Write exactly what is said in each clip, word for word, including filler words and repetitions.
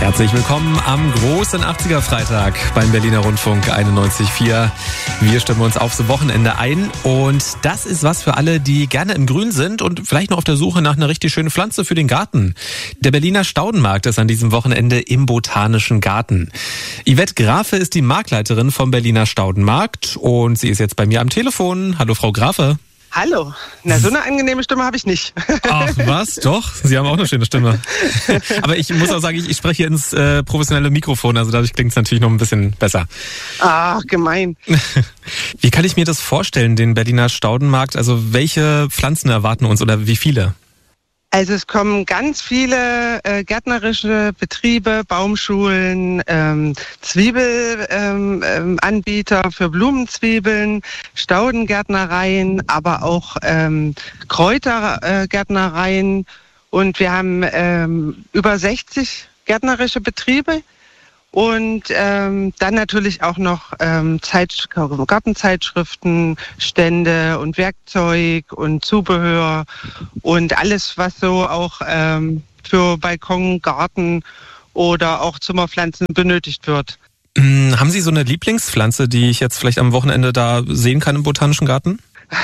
Herzlich willkommen am großen achtziger-Freitag beim Berliner Rundfunk einundneunzig Komma vier. Wir stimmen uns aufs Wochenende ein und das ist was für alle, die gerne im Grün sind und vielleicht noch auf der Suche nach einer richtig schönen Pflanze für den Garten. Der Berliner Staudenmarkt ist an diesem Wochenende im Botanischen Garten. Yvette Grafe ist die Marktleiterin vom Berliner Staudenmarkt und sie ist jetzt bei mir am Telefon. Hallo Frau Grafe. Hallo. Na, so eine angenehme Stimme habe ich nicht. Ach was, doch. Sie haben auch eine schöne Stimme. Aber ich muss auch sagen, ich, ich spreche hier ins äh, professionelle Mikrofon, also dadurch klingt es natürlich noch ein bisschen besser. Ach, gemein. Wie kann ich mir das vorstellen, den Berliner Staudenmarkt? Also welche Pflanzen erwarten uns oder wie viele? Also es kommen ganz viele äh, gärtnerische Betriebe, Baumschulen, ähm, Zwiebelanbieter ähm, ähm, für Blumenzwiebeln, Staudengärtnereien, aber auch ähm, Kräutergärtnereien. Und wir haben ähm, über sechzig gärtnerische Betriebe. Und ähm, dann natürlich auch noch ähm, Zeit, Gartenzeitschriften, Stände und Werkzeug und Zubehör und alles, was so auch ähm, für Balkon, Garten oder auch Zimmerpflanzen benötigt wird. Hm, haben Sie so eine Lieblingspflanze, die ich jetzt vielleicht am Wochenende da sehen kann im Botanischen Garten?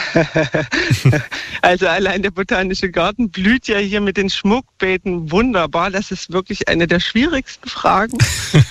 Also allein der Botanische Garten blüht ja hier mit den Schmuckbeeten wunderbar. Das ist wirklich eine der schwierigsten Fragen.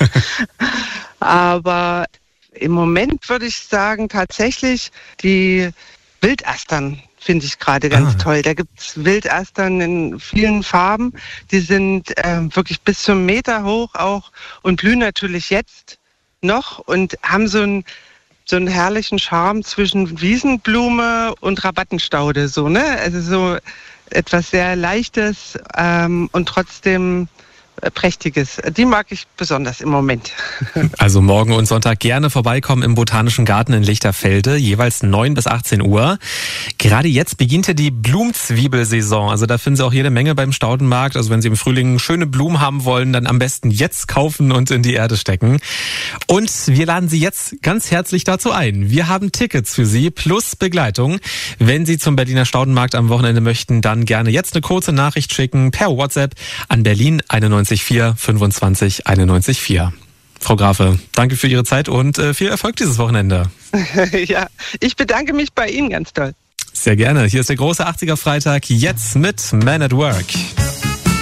Aber im Moment würde ich sagen, tatsächlich die Wildastern finde ich gerade ganz ah. toll. Da gibt es Wildastern in vielen Farben. Die sind äh, wirklich bis zum Meter hoch auch und blühen natürlich jetzt noch und haben so ein so einen herrlichen Charme zwischen Wiesenblume und Rabattenstaude, so, ne? Also so etwas sehr Leichtes ähm, und trotzdem äh, Prächtiges. Die mag ich besonders im Moment. Also morgen und Sonntag gerne vorbeikommen im Botanischen Garten in Lichterfelde, jeweils neun bis achtzehn Uhr. Gerade jetzt beginnt ja die Blumenzwiebelsaison. Also da finden Sie auch jede Menge beim Staudenmarkt. Also wenn Sie im Frühling schöne Blumen haben wollen, dann am besten jetzt kaufen und in die Erde stecken. Und wir laden Sie jetzt ganz herzlich dazu ein. Wir haben Tickets für Sie plus Begleitung. Wenn Sie zum Berliner Staudenmarkt am Wochenende möchten, dann gerne jetzt eine kurze Nachricht schicken per WhatsApp an Berlin einundneunzig vier fünfundzwanzig einundneunzig vier. Frau Grafe, danke für Ihre Zeit und äh, viel Erfolg dieses Wochenende. Ja, ich bedanke mich bei Ihnen ganz doll. Sehr gerne. Hier ist der große achtziger-Freitag, jetzt mit Man at Work.